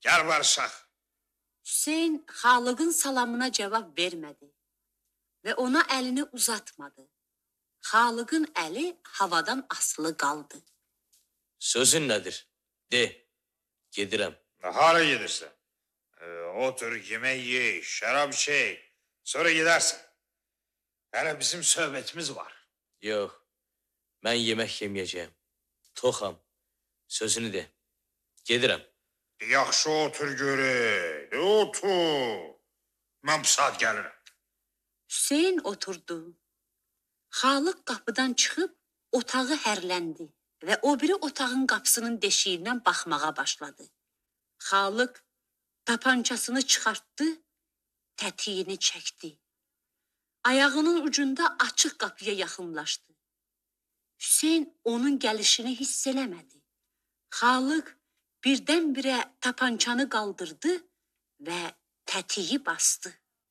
Gəl barışaq. Hüseyin Xalıqın salamına cavab vermədi və ona əlini uzatmadı. Xalıqın əli havadan asılı qaldı. Sözün nədir? De, gedirəm. Hara gedirsən? Otur, yemək ye, şərab içək. Sonra gedərsən. Hələ bizim söhbətimiz var. Yox, mən yemək yeməyəcəyəm. Toxam, sözünü de. Gedirəm. Yaxşı otur görək. Otur. Mən bu saat gəlirəm. Hüseyin oturdu. Xalıq qapıdan çıxıb otağı hərləndi və o biri otağın qapısının deşiyindən baxmağa başladı. Xalıq tapançasını çıxartdı, tətiyini çəkdi. Ayağının ucunda açıq qapıya yaxınlaşdı. Hüseyin onun gəlişini hiss eləmədi. Xalıq birdən-birə tapançanı qaldırdı və tətiyi bastı.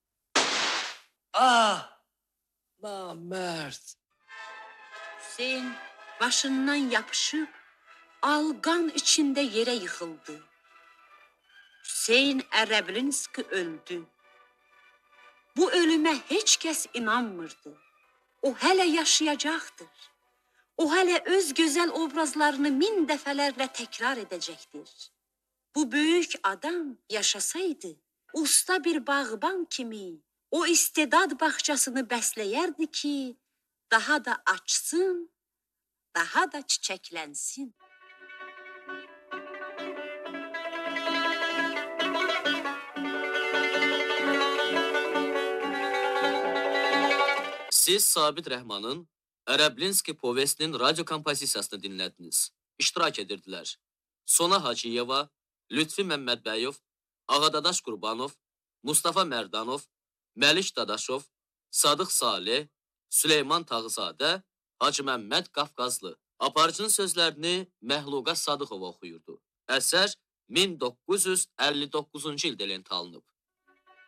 Ah! Namərd! Hüseyin başından yapışıb, alqan içində yerə yıxıldı. Hüseyin Ərəblinski öldü. Bu ölümə heç kəs inanmırdı. O hələ yaşayacaqdır. O hələ öz gözəl obrazlarını 1000 dəfələrlə təkrar edəcəkdir. Bu böyük adam yaşasaydı, usta bir bağban kimi o istedad bağçasını bəsləyərdi ki, daha da açsın, daha da çiçəklənsin. Siz Sabit Rəhmanın Ərəblinski povestinin radyo kompozisiyasını dinlədiniz. İştirak edirdilər. Sona Hacıyeva, Lütfi Məmmədbəyov, Ağadadaş Qurbanov, Mustafa Mərdanov, Məlik Dadaşov, Sadıq Salih, Süleyman Tağızadə, Hacı Məmməd Qafqazlı. Aparıcının sözlərini Məhluqa Sadıqova oxuyurdu. Əsər 1959-cu ildə lentə alınıb.